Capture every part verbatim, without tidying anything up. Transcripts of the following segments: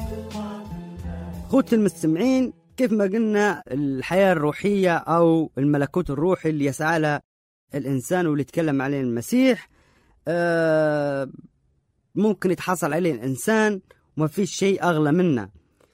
خوت المستمعين، كيف ما قلنا الحياة الروحية أو الملكوت الروحي اللي يسعى له الإنسان واللي يتكلم عليه المسيح آه ممكن يتحصل عليه الإنسان وما فيش شيء أغلى منه.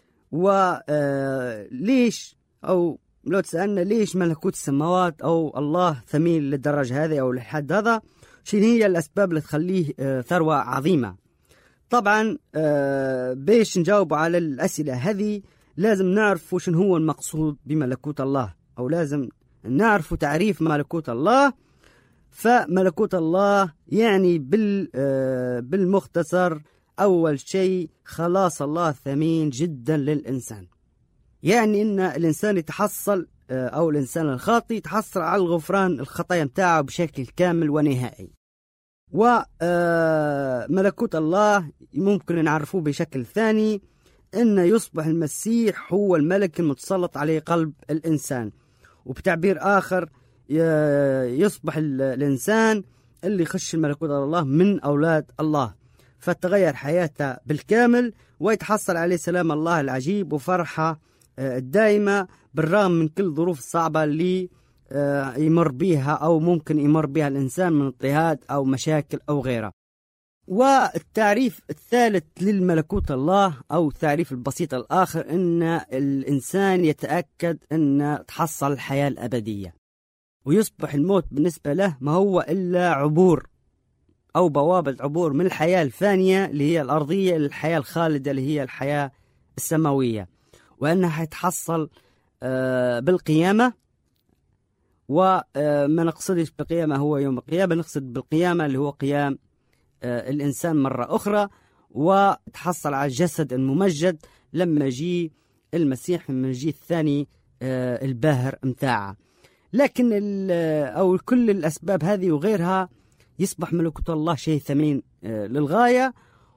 وليش أو لو تسألنا ليش ملكوت السماوات أو الله ثمين للدرجة هذه أو للحد هذا، شنو هي الأسباب اللي تخليه آه ثروة عظيمة؟ طبعا آه بيش نجاوب على الأسئلة هذه لازم نعرف وش هو المقصود بملكوت الله، أو لازم نعرف تعريف ملكوت الله. فملكوت الله يعني بالمختصر أول شيء خلاص الله ثمين جدا للإنسان، يعني إن الإنسان يتحصل أو الإنسان الخاطئ يتحصل على الغفران الخطايا متاعه بشكل كامل ونهائي. وملكوت الله ممكن نعرفوه بشكل ثاني إن يصبح المسيح هو الملك المتسلط عليه قلب الإنسان، وبتعبير آخر يصبح الإنسان اللي يخش الملكوت الله من أولاد الله، فتغير حياته بالكامل ويتحصل عليه سلام الله العجيب وفرحة الدائمة بالرغم من كل الظروف الصعبة اللي يمر بها أو ممكن يمر بها الإنسان من اضطهاد أو مشاكل أو غيرها. والتعريف الثالث للملكوت الله أو التعريف البسيط الآخر إن الإنسان يتأكد أن تحصل الحياة الأبدية، ويصبح الموت بالنسبة له ما هو إلا عبور أو بوابة عبور من الحياة الفانية اللي هي الأرضية إلى الحياة الخالدة اللي هي الحياة السماوية، وأنها حيتحصل بالقيامة. وما نقصدش بالقيامة هو يوم القيامة، نقصد بالقيامة اللي هو قيام الإنسان مرة أخرى وتحصل على الجسد الممجد لما يجي المسيح من الجيل الثاني الباهر متاعه. لكن أو كل الأسباب هذه وغيرها يصبح ملكوت الله شيء ثمين للغاية.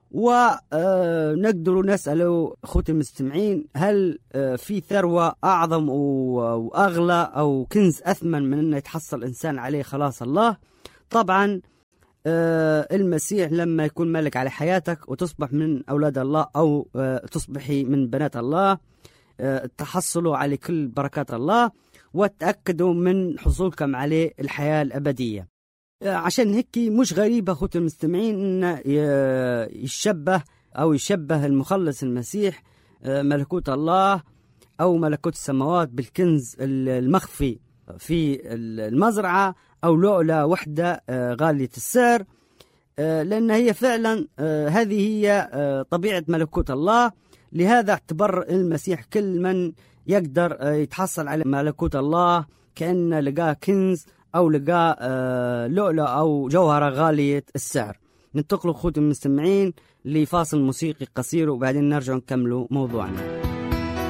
ونقدر نسأله أخوتي المستمعين، هل في ثروة أعظم وأغلى أو كنز أثمن من أن يتحصل إنسان عليه خلاص الله؟ طبعا المسيح لما يكون ملك على حياتك وتصبح من أولاد الله أو تصبحي من بنات الله، تحصلوا على كل بركات الله وتأكدوا من حصولكم عليه الحياة الأبدية. عشان هيك مش غريبة أخوتي المستمعين أن يشبه أو يشبه المخلص المسيح ملكوت الله أو ملكوت السماوات بالكنز المخفي في المزرعة أو لؤلؤة وحدة غالية السعر، لأن هي فعلا هذه هي طبيعة ملكوت الله. لهذا اعتبر المسيح كل من يقدر يتحصل على ملكوت الله كأن لقاه كنز أو لقاه لؤلؤة أو جوهرة غالية السعر. ننتقل أخوتي المستمعين لفاصل موسيقي قصير وبعدين نرجع نكمل موضوعنا.